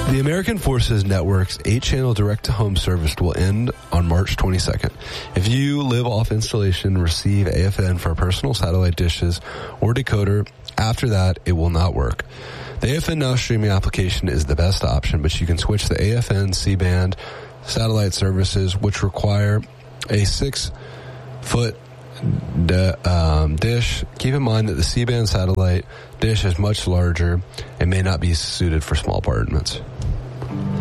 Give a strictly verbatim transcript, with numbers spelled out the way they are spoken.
The American Forces Network's eight-channel direct-to-home service will end on March twenty-second. If you live off installation and receive A F N for personal satellite dishes or decoder, after that, it will not work. The A F N Now streaming application is the best option, but you can switch the A F N C-band satellite services, which require a six-foot D- um, dish. Keep in mind that the C-band satellite dish is much larger and may not be suited for small apartments.